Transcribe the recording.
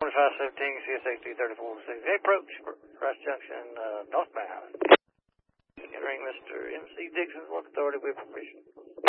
2517 CSX 3406. Approach Christ Junction, northbound. Entering Mr. M.C. Dixon's Work Authority with permission.